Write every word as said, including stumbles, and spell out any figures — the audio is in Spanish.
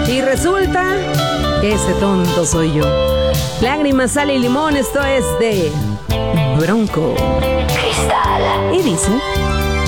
Y resulta que ese tonto soy yo. Lágrimas, sal y limón, esto es de Bronco. Cristal. Y dice...